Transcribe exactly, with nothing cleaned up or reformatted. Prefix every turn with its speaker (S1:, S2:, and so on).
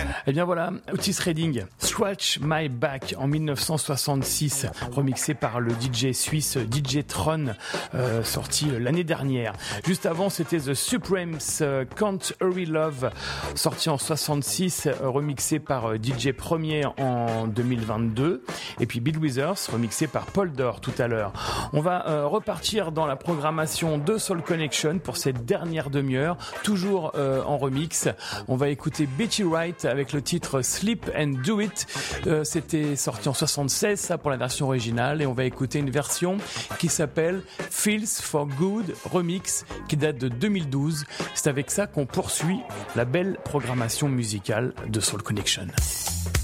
S1: Eh bien voilà, Otis Redding, Scratch My Back en dix-neuf cent soixante-six, remixé par le D J suisse D J Tron, euh, sorti l'année dernière. Juste avant, c'était The Supremes, euh, Can't Hurry Love, sorti en soixante-six, euh, remixé par euh, D J Premier en deux mille vingt-deux. Et puis Bill Withers, remixé par Paul Dor tout à l'heure. On va euh, repartir dans la programmation de Soul Connection pour cette dernière demi-heure, toujours euh, en remix. On va écouter Betty Wright avec le titre Sleep and Do It. Euh, c'était sorti en soixante-seize, ça pour la version originale, et on va écouter une version qui s'appelle Feels for Good Remix, qui date de deux mille douze. C'est avec ça qu'on poursuit la belle programmation musicale de Soul Connection.